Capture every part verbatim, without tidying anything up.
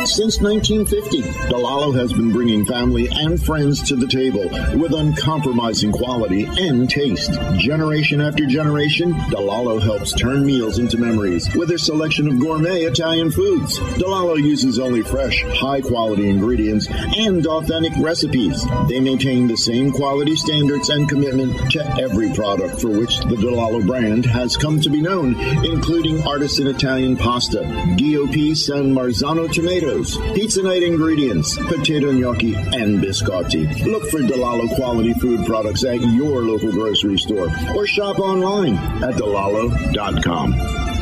Since nineteen fifty, DeLallo has been bringing family and friends to the table with uncompromising quality and taste. Generation after generation, DeLallo helps turn meals into memories with their selection of gourmet Italian foods. DeLallo uses only fresh, high-quality ingredients and authentic recipes. They maintain the same quality standards and commitment to every product for which the DeLallo brand has come to be known, including artisan Italian pasta, D O P San Marzano tomatoes, pizza night ingredients, potato gnocchi, and biscotti. Look for DeLallo quality food products at your local grocery store or shop online at delallo dot com.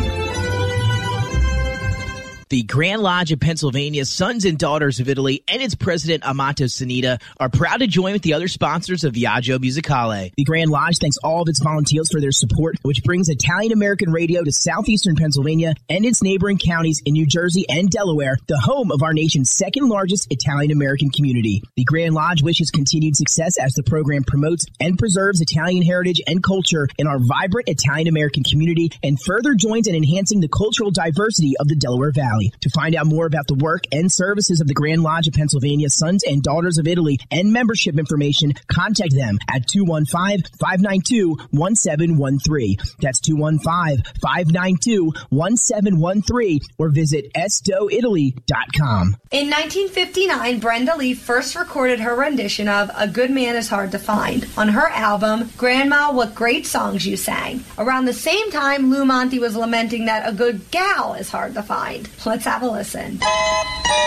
The Grand Lodge of Pennsylvania, Sons and Daughters of Italy, and its president, Amato Sanita, are proud to join with the other sponsors of Viaggio Musicale. The Grand Lodge thanks all of its volunteers for their support, which brings Italian-American radio to southeastern Pennsylvania and its neighboring counties in New Jersey and Delaware, the home of our nation's second-largest Italian-American community. The Grand Lodge wishes continued success as the program promotes and preserves Italian heritage and culture in our vibrant Italian-American community and further joins in enhancing the cultural diversity of the Delaware Valley. To find out more about the work and services of the Grand Lodge of Pennsylvania, Sons and Daughters of Italy, and membership information, contact them at two one five, five nine two, one seven one three. That's two one five, five nine two, one seven one three, or visit s d o italy dot com. In nineteen fifty-nine, Brenda Lee first recorded her rendition of A Good Man Is Hard to Find on her album, Grandma, What Great Songs You Sang. Around the same time, Lou Monte was lamenting that a good gal is hard to find. Let's have a listen.